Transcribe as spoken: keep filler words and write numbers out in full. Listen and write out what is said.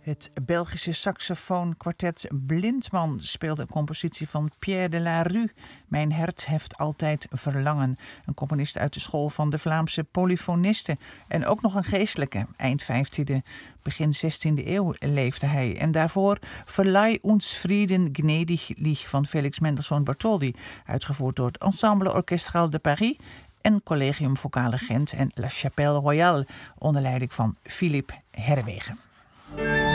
Het Belgische saxofoonkwartet Blindman speelde een compositie van Pierre de la Rue. Mijn hert heeft altijd verlangen. Een componist uit de school van de Vlaamse polyfonisten. En ook nog een geestelijke. Eind vijftiende, begin zestiende eeuw leefde hij. En daarvoor Verleih uns Frieden gnädig lieg van Felix Mendelssohn Bartholdy. Uitgevoerd door het Ensemble Orchestral de Paris en Collegium Vocale Gent en La Chapelle Royale onder leiding van Philippe Herwegen.